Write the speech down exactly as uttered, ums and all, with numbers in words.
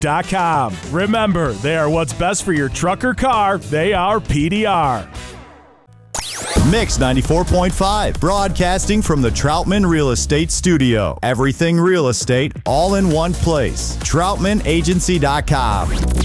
dot com. Remember, they are what's best for your truck or car. They are P D R. Mix ninety-four point five, broadcasting from the Troutman Real Estate Studio. Everything real estate, all in one place. Troutman Agency dot com.